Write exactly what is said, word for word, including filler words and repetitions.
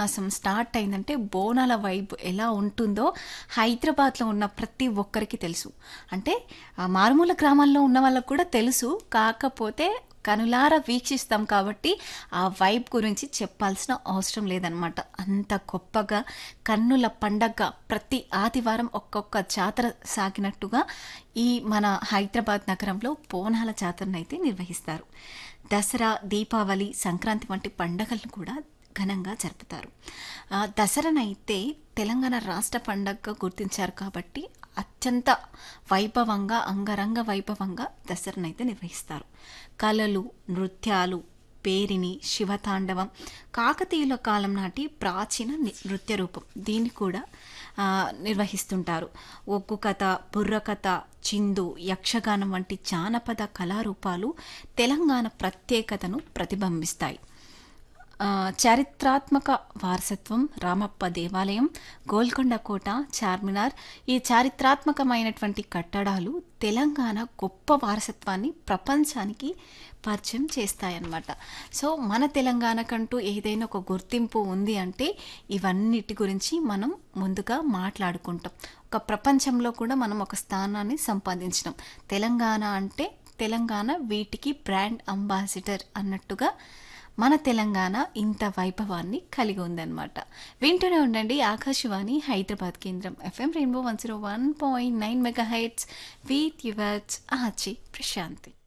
మాసం స్టార్ట్ అయిందంటే బోనాల వైబ్ ఎలా ఉంటుందో హైదరాబాద్లో ఉన్న ప్రతి ఒక్కరికి తెలుసు. అంటే ఆ మారుమూల గ్రామాల్లో ఉన్న వాళ్ళకు కూడా తెలుసు. కాకపోతే కనులారా వీక్షిస్తాం కాబట్టి ఆ వైబ్ గురించి చెప్పాల్సిన అవసరం లేదనమాట. అంత గొప్పగా కన్నుల పండగ ప్రతి ఆదివారం ఒక్కొక్క జాతర సాగినట్టుగా ఈ మన హైదరాబాద్ నగరంలో బోనాల జాతరనైతే నిర్వహిస్తారు. దసరా, దీపావళి, సంక్రాంతి వంటి పండగలను కూడా ఘనంగా జరుపుతారు. ఆ, దసరానైతే తెలంగాణ రాష్ట్ర పండగగా గుర్తించారు కాబట్టి అత్యంత వైభవంగా, అంగరంగ వైభవంగా దసరానైతే నిర్వహిస్తారు. కళలు, నృత్యాలు, పేరిని, శివతాండవం కాకతీయుల కాలం నాటి ప్రాచీన ని- నృత్య రూపం. దీన్ని కూడా ఆ, నిర్వహిస్తుంటారు. ఒగ్గు కథ, బుర్ర కథ, చిందు, యక్షగానం వంటి జానపద కళారూపాలు తెలంగాణ ప్రత్యేకతను ప్రతిబింబిస్తాయి. ఆ, చారిత్రాత్మక వారసత్వం, రామప్ప దేవాలయం, గోల్కొండ కోట, చార్మినార్ ఈ చారిత్రాత్మకమైనటువంటి కట్టడాలు తెలంగాణ గొప్ప వారసత్వాన్ని ప్రపంచానికి పరిచయం చేస్తాయన్నమాట. సో మన తెలంగాణకంటూ ఏదైనా ఒక గుర్తింపు ఉంది అంటే ఇవన్నిటి గురించి మనం ముందుగా మాట్లాడుకుంటాం. ఒక ప్రపంచంలో కూడా మనం ఒక స్థానాన్ని సంపాదించినాం. తెలంగాణ అంటే తెలంగాణ వీటికి బ్రాండ్ అంబాసిడర్ అన్నట్టుగా మన తెలంగాణ ఇంత వైభవాన్ని కలిగి ఉందన్నమాట. వింటూనే ఉండండి ఆకాశవాణి హైదరాబాద్ కేంద్రం FM rainbow one zero one point nine mega heights with yours ఆచి ప్రశాంతి.